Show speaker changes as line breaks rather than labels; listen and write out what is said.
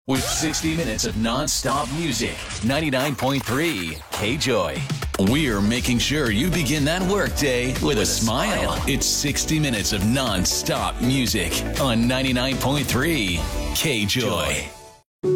With 60 minutes of non-stop music, 99.3 K-Joy. We're making sure you begin that workday with a smile. It's 60 minutes of non-stop music on 99.3 K-Joy.